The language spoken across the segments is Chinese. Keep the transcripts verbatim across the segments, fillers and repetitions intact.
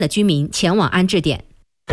的居民前往安置点。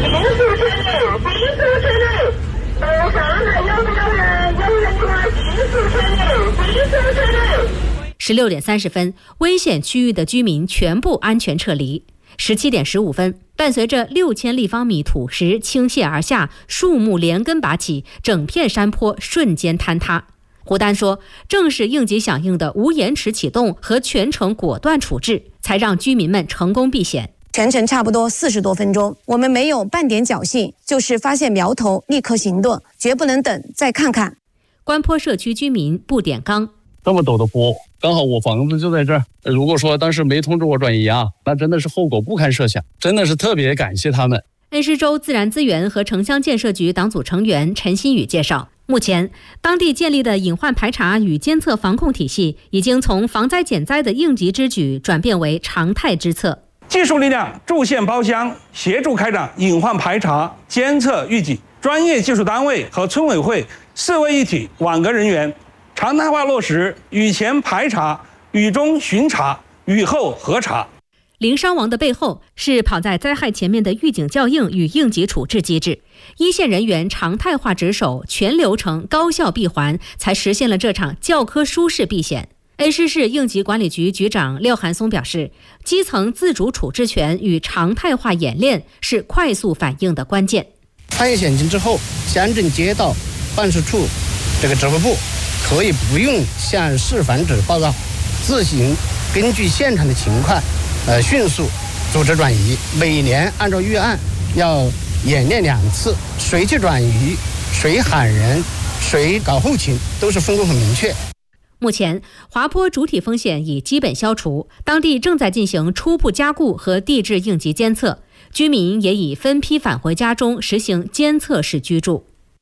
十六点三十分，危险区域的居民全部安全撤离。十七点十五分，伴随着六千立方米土石倾泻而下，树木连根拔起，整片山坡瞬间坍塌。胡丹说，正是应急响应的无延迟启动和全程果断处置，才让居民们成功避险。 全程差不多四十多分钟，我们没有半点侥幸，就是发现苗头立刻行动，绝不能等再看看。 关坡社区居民布点刚， 这么陡的坡，刚好我房子就在这儿。如果说当时没通知我转移啊，那真的是后果不堪设想，真的是特别感谢他们。 恩施州自然资源和城乡建设局党组成员陈新宇介绍，目前当地建立的隐患排查与监测防控体系，已经从防灾减灾的应急之举转变为常态之策。 技术力量驻县包乡，协助开展隐患排查、监测预警，专业技术单位和村委会四位一体网格人员，常态化落实雨前排查、雨中巡查、雨后核查。 零伤亡的背后是跑在灾害前面的预警校应与应急处置机制，一线人员常态化值守，全流程高效闭环，才实现了这场教科书式避险。恩施市应急管理局局长廖寒松表示，基层自主处置权与常态化演练是快速反应的关键。 发现险情之后，乡镇街道办事处这个指挥部可以不用向市防指报告，自行根据现场的情况，呃，迅速组织转移。每年按照预案要演练两次，谁去转移，谁喊人，谁搞后勤，都是分工很明确。 目前滑坡主体风险已基本消除，当地正在进行初步加固和地质应急监测，居民也已分批返回家中实行监测式居住。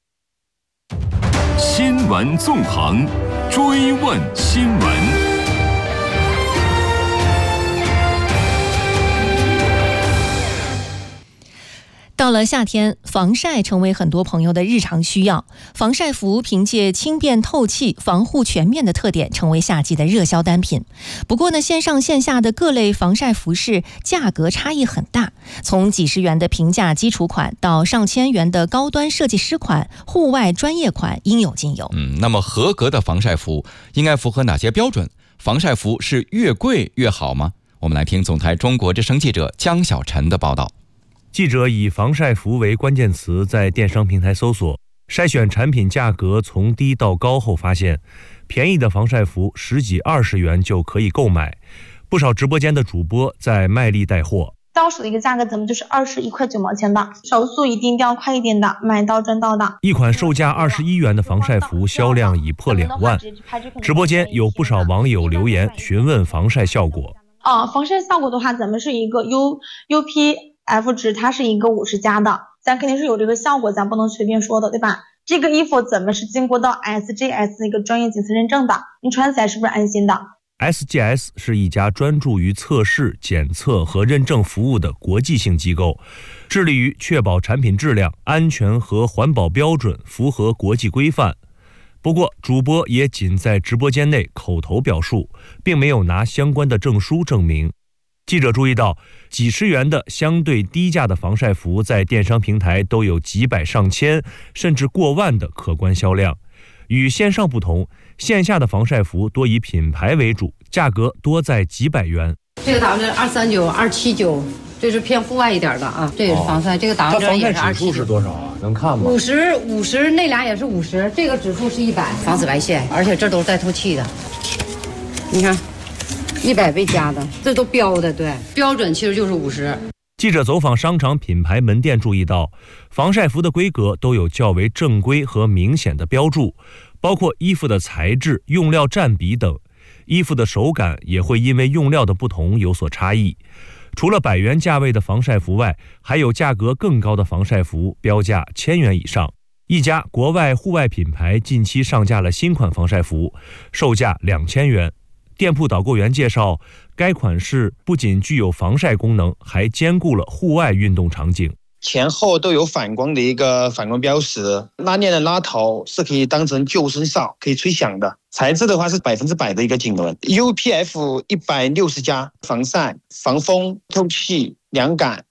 新闻纵横，追问新闻。 到了夏天，防晒成为很多朋友的日常需要。防晒服凭借轻便透气、防护全面的特点，成为夏季的热销单品。不过呢，线上线下的各类防晒服饰价格差异很大，从几十元的平价基础款到上千元的高端设计师款、户外专业款，应有尽有。 嗯，那么合格的防晒服应该符合哪些标准？防晒服是越贵越好吗？我们来听总台中国之声记者江小晨的报道。 记者以防晒服为关键词在电商平台搜索，筛选产品价格从低到高后发现，便宜的防晒服十几二十元就可以购买。不少直播间的主播在卖力带货。 到手的一个价格咱们就是二十一块九毛钱的，手速一定要快一点的，买到赚到的。 一款售价二十一元的防晒服销量已破两万，直播间有不少网友留言询问防晒效果。 啊，防晒效果的话，咱们是一个 U U P F 值，它是一个五十加的，咱肯定是有这个效果，咱不能随便说的，对吧？这个衣服怎么是经过到 S G S 一个专业检测认证的，你穿起来是不是安心的？ S G S 是一家专注于测试、检测和认证服务的国际性机构，致力于确保产品质量、安全和环保标准符合国际规范。不过，主播也仅在直播间内口头表述，并没有拿相关的证书证明。记者注意到，几十元的相对低价的防晒服在电商平台都有几百上千甚至过万的可观销量。与线上不同，线下的防晒服多以品牌为主，价格多在几百元。 这个打折二三九、二七九，这是偏户外一点的啊。这也是防晒，哦、这个打折也是二七九。 它防晒指数是多少啊？能看吗？ 五十五十那俩也是五十，这个指数是一百，防紫外线，而且这都是带透气的。你看。一百倍加的，这都标的，对，标准其实就是五十。 记者走访商场品牌门店，注意到防晒服的规格都有较为正规和明显的标注，包括衣服的材质、用料占比等。衣服的手感也会因为用料的不同有所差异。除了百元价位的防晒服外，还有价格更高的防晒服，标价千元以上。一家国外户外品牌近期上架了新款防晒服，售价两千元。店铺导购员介绍，该款式不仅具有防晒功能，还兼顾了户外运动场景。 前后都有反光的一个反光标识，拉链的拉头是可以当成救生哨，可以吹响的。材质的话是百分之百的一个锦纶 ，U P F 一百六十加，防晒、防风、透气、凉感，